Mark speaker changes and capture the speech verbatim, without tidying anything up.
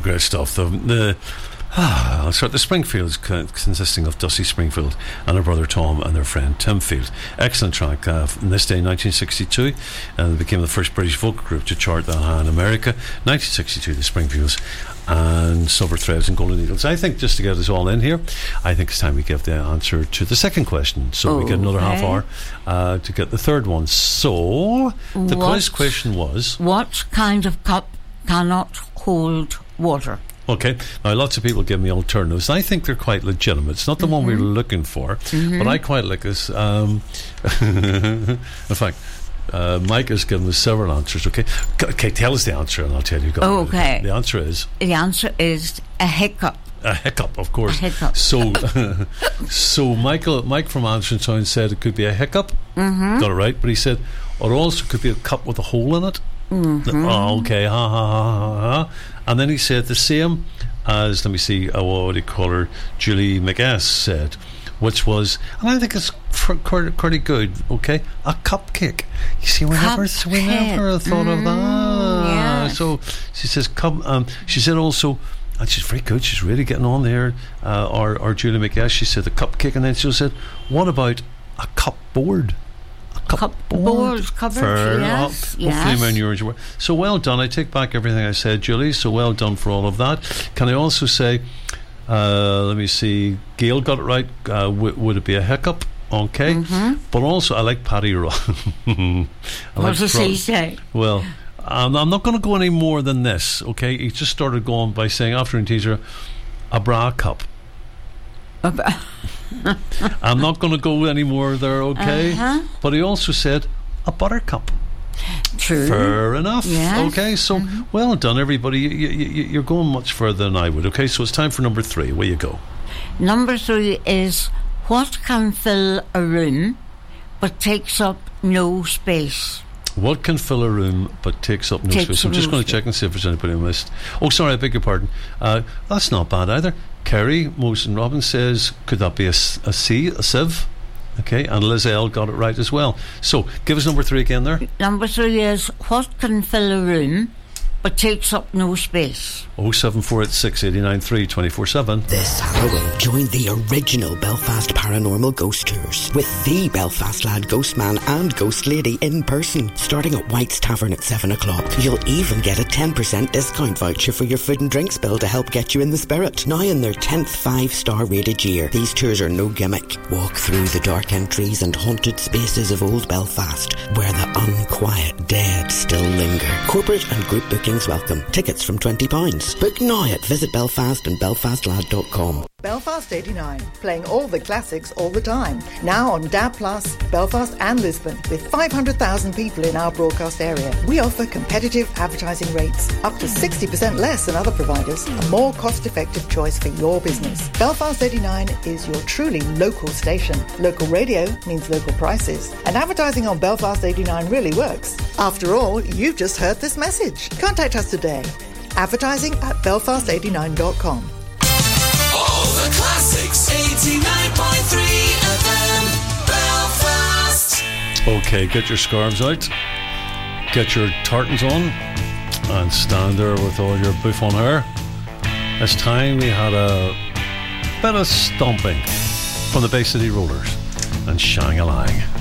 Speaker 1: great stuff. The, the ah, I'll start. The Springfields, consisting of Dusty Springfield and her brother Tom and their friend Tim Field. Excellent track. Uh, from this day, nineteen sixty-two, and they became the first British vocal group to chart that high in America. nineteen sixty-two, the Springfields and Silver Threads and Golden Needles. I think, just to get us all in here, I think it's time we give the answer to the second question, so
Speaker 2: okay.
Speaker 1: we get another half hour uh, to get the third one. So the
Speaker 2: what,
Speaker 1: quiz question was,
Speaker 2: what kind of cup cannot hold water? Okay.
Speaker 1: Now, lots of people give me alternatives. I think they're quite legitimate. It's not the mm-hmm. one we were looking for, mm-hmm. but I quite like this. Um, in fact, uh, Mike has given us several answers. Okay, okay, tell us the answer, and I'll tell you.
Speaker 2: Oh, okay.
Speaker 1: The answer is
Speaker 2: the answer is a hiccup.
Speaker 1: A hiccup, of course.
Speaker 2: A hiccup.
Speaker 1: So, so Michael, Mike from Anderson Town said it could be a hiccup.
Speaker 2: Mm-hmm.
Speaker 1: Got it right, but he said it also could be a cup with a hole in it.
Speaker 2: Mm-hmm.
Speaker 1: Oh, okay, ha ha ha ha ha. And then he said the same as, let me see, uh, what do you call her, Julie McGuess said, which was, and I think it's pretty good, okay, a cupcake. You see, we never, we never thought mm, of that.
Speaker 2: Yeah.
Speaker 1: So she says, come, um, she said also, and she's very good, she's really getting on there, uh, or, or Julie McGuess, she said the cupcake, and then she said, what about a cupboard?
Speaker 2: Cup board cupboard, yes,
Speaker 1: hopefully
Speaker 2: yes.
Speaker 1: my yours were. So well done. I take back everything I said, Julie. So well done for all of that. Can I also say, uh, let me see, Gail got it right. Uh, w- would it be a hiccup? Okay.
Speaker 2: Mm-hmm.
Speaker 1: But also, I like Paddy Ross.
Speaker 2: What like does he say?
Speaker 1: Well, I'm, I'm not going to go any more than this. Okay. He just started going by saying after in teaser, a bra cup.
Speaker 2: A bra.
Speaker 1: I'm not going to go any more there, okay?
Speaker 2: Uh-huh.
Speaker 1: But he also said a buttercup.
Speaker 2: True.
Speaker 1: Fair enough.
Speaker 2: Yes.
Speaker 1: Okay, so
Speaker 2: mm-hmm.
Speaker 1: well done, everybody. You, you, you're going much further than I would. Okay, so it's time for number three. Where you go?
Speaker 2: Number three is what can fill a room but takes up no space?
Speaker 1: What can fill a room but takes up no
Speaker 2: takes
Speaker 1: space? I'm just going to check and see if there's anybody I missed. Oh, sorry, I beg your pardon. Uh, that's not bad either. Kerry Mosen Robbins says, could that be a, a C, a sieve? Okay, and Liz L got it right as well. So, give us number three again there.
Speaker 2: Number three is what can fill a room but takes up no space?
Speaker 1: oh seven four eight six, eight nine three, two four seven.
Speaker 3: This Halloween, join the original Belfast Paranormal Ghost Tours with the Belfast Lad Ghost Man and Ghost Lady in person, starting at White's Tavern at seven o'clock. You'll even get a ten percent discount voucher for your food and drinks bill to help get you in the spirit. Now in their tenth five-star rated year, these tours are no gimmick. Walk through the dark entries and haunted spaces of old Belfast, where the unquiet dead still linger. Corporate and group bookings welcome. Tickets from twenty pounds. Book now at visit belfast and belfast lad dot com.
Speaker 4: Belfast eighty-nine, playing all the classics all the time. Now on D A B plus, Belfast and Lisbon, with five hundred thousand people in our broadcast area. We offer competitive advertising rates, up to sixty percent less than other providers, a more cost-effective choice for your business. Belfast eighty-nine is your truly local station. Local radio means local prices, and advertising on Belfast eighty-nine really works. After all, you've just heard this message. Contact us today. Advertising at belfast eighty-nine dot com.
Speaker 5: All the classics, eighty-nine point three F M, Belfast.
Speaker 1: Okay, get your scarves out, get your tartans on, and stand there with all your bouffon hair. This time we had a bit of stomping from the Bay City Rollers and Shang-a-Lang.